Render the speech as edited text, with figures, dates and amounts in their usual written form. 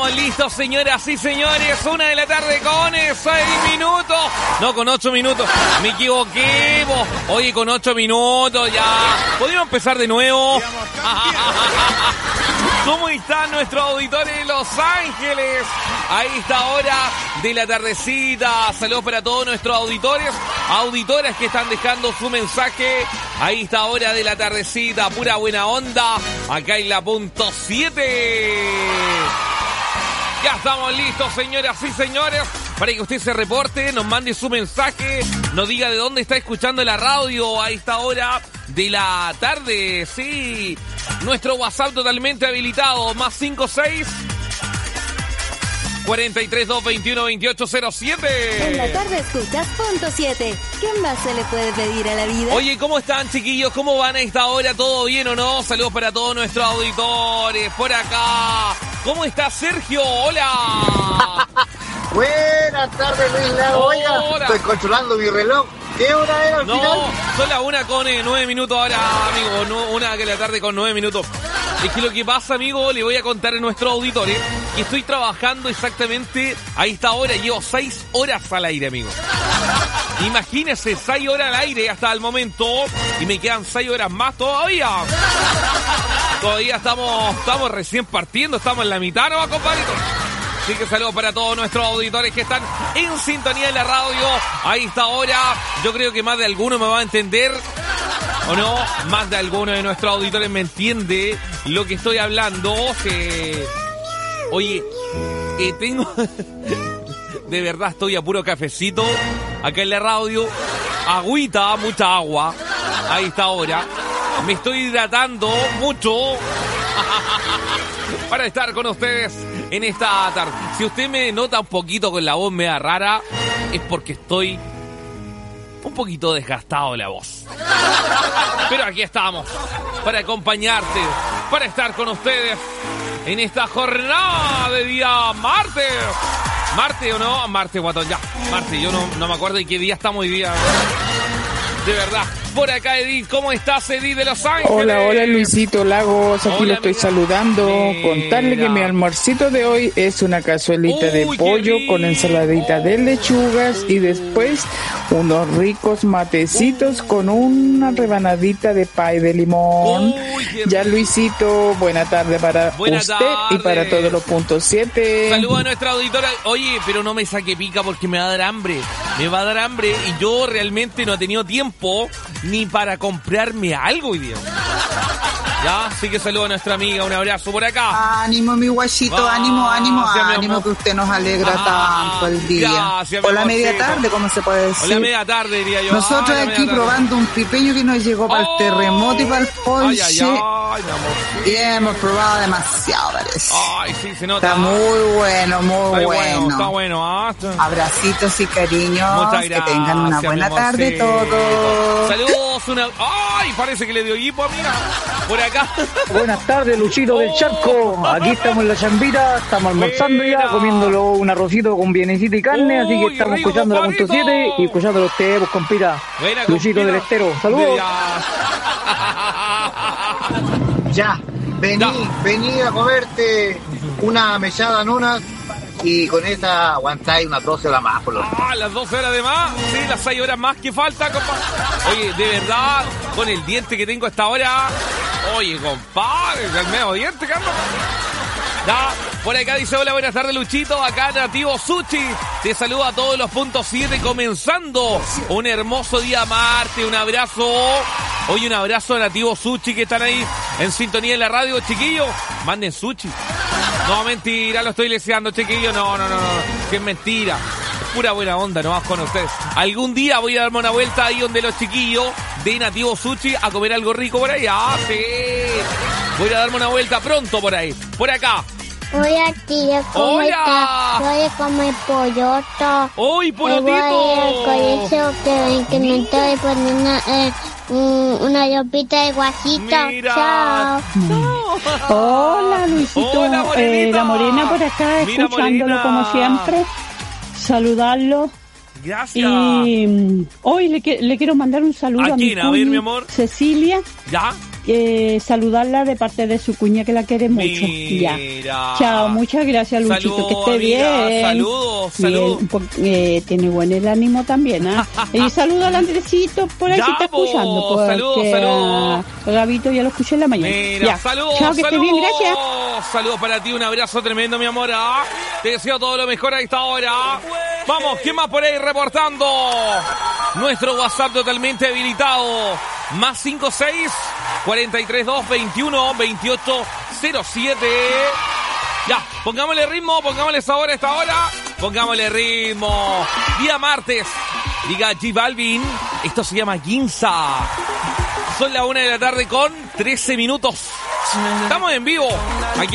estamos listos, señoras y señores. 1 de la tarde con 6 minutos. No, con 8 minutos. Me equivoqué. Oye, con 8 minutos ya. ¿Podríamos empezar de nuevo? ¿Cómo están nuestros auditores de Los Ángeles? A esta hora de la tardecita. Saludos para todos nuestros auditores, auditoras que están dejando su mensaje a esta hora de la tardecita. Pura buena onda. Acá en la punto 7. Ya estamos listos, señoras y señores, para que usted se reporte, nos mande su mensaje, nos diga de dónde está escuchando la radio a esta hora de la tarde. Sí, nuestro WhatsApp totalmente habilitado, más 56 43 221 2807. En la tarde escuchas punto 7. ¿Qué más se le puede pedir a la vida? Oye, ¿cómo están, chiquillos? ¿Cómo van a esta hora? ¿Todo bien o no? Saludos para todos nuestros auditores por acá. ¿Cómo está Sergio? ¡Hola! Buenas tardes, Luis Lago. Oiga, estoy controlando mi reloj. ¿Qué hora era al final? No, son las 1 con 9 minutos ahora, amigo. 1 de la tarde con 9 minutos. Es que lo que pasa, amigo, le voy a contar a nuestros auditores que estoy trabajando exactamente a esta hora. Llevo 6 horas al aire, amigo. Imagínense, 6 horas al aire hasta el momento. Y me quedan 6 horas más todavía. Todavía estamos recién partiendo. Estamos en la mitad, ¿no, compadrito? Así que saludos para todos nuestros auditores que están en sintonía en la radio a esta hora. Yo creo que más de alguno me va a entender, ¿o no? Más de alguno de nuestros auditores me entiende lo que estoy hablando. Oye, tengo... De verdad estoy a puro cafecito acá en la radio. Agüita, mucha agua a esta hora. Me estoy hidratando mucho para estar con ustedes en esta tarde. Si usted me nota un poquito con la voz media rara, es porque estoy un poquito desgastado la voz. Pero aquí estamos, para acompañarte, para estar con ustedes en esta jornada de día martes. ¿Martes o no? Martes, guatón, ya. Martes, yo no me acuerdo de qué día estamos hoy día. De verdad. Por acá, Edith, ¿cómo estás, Edith de Los Ángeles? Hola, Luisito Lagos, aquí lo estoy saludando. Contarle que mi almuercito de hoy es una cazuelita de pollo con ensaladita de lechugas y después unos ricos matecitos con una rebanadita de pay de limón. Ya, Luisito, buena tarde para usted y para todos los puntos 7. Saludos a nuestra auditora. Oye, pero no me saque pica porque me va a dar hambre. Me va a dar hambre y yo realmente no he tenido tiempo ni para comprarme algo hoy día. Ya, así que saludo a nuestra amiga, un abrazo por acá. Ánimo, mi guachito, ánimo, que usted nos alegra tanto el día. Gracias, o la media tarde, como se puede decir. O la media tarde, diría yo. Nosotros aquí probando un pipeño que nos llegó para el terremoto y para el ponche. Y hemos probado demasiado, parece. Ay, sí, se nota. Está muy bueno, muy bueno. Está bueno. Abracitos y cariños. Muchas gracias. Que tengan una buena tarde todos. Saludos. Ay, parece que le dio hipo, amiga. Por acá. Buenas tardes, Luchito del Charco. Aquí estamos en la chambita, estamos almorzando ya, comiéndolo un arrocito con vienesita y carne, así que estamos escuchando la punto 7 y escuchando los teos, compita. Buena, Luchito compita. del Estero. Saludos. Ya, vení a comerte una mechada nonas y con esa aguantáis unas 12 horas más, por lo menos. Las 12 horas de más, sí, las 6 horas más que falta, compadre. Oye, de verdad, con el diente que tengo hasta ahora, oye, compadre, el medio diente, caramba. Ya, por acá dice, hola, buenas tardes, Luchito, acá Nativo Sushi, te saludo a todos los puntos 7, comenzando un hermoso día martes, un abrazo, oye, un abrazo a Nativo Sushi que están ahí en sintonía en la radio, chiquillos, manden sushi. No, mentira, lo estoy leseando, chiquillos, no, que es mentira, es pura buena onda, nomás con ustedes. Algún día voy a darme una vuelta ahí donde los chiquillos de Nativo Sushi a comer algo rico por ahí, sí. Voy a darme una vuelta pronto por ahí, por acá. Hola, tía, ¿cómo estás? Voy a comer polloto. ¡Uy, pollotito! Voy a ir al colegio que me estoy poniendo una ropita de guajito. Mira. Chao. Hola, Luisito. Hola, Morenita. La Morena por acá, Mira, escuchándolo Morena. como siempre. Saludarlo. Gracias. Y hoy le quiero mandar un saludo ¿A a mi quién? A ver, cuñi, mi amor. Cecilia. ¿Ya? saludarla de parte de su cuña que la quiere mucho. Mira. Ya. Chao, muchas gracias, Luchito, Saludos, que esté amiga. bien. Saludos. Tiene buen el ánimo también, ¿ah? Y saludo al Andresito, por ahí Ya, que está escuchando. Porque saludos. a Gabito ya lo escuché en la mañana. Mira, ya. saludos. Chao, que esté bien, gracias. Saludos para ti, un abrazo tremendo, mi amor. Te deseo todo lo mejor a esta hora. Vamos, ¿quién más por ahí reportando? Nuestro WhatsApp totalmente habilitado. Más 56 432 21 28 07. Ya, pongámosle ritmo, pongámosle sabor a esta hora. Pongámosle ritmo. Día martes. Diga J Balvin. Esto se llama Ginza. Son las 1 de la tarde con 13 minutos. Estamos en vivo. Aquí